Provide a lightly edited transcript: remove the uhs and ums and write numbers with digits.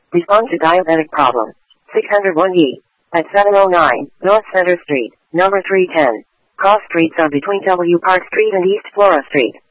Respond to diabetic problem. 601E. At 709 North Center Street, number 310. Cross streets are between W. Park Street and East Flora Street.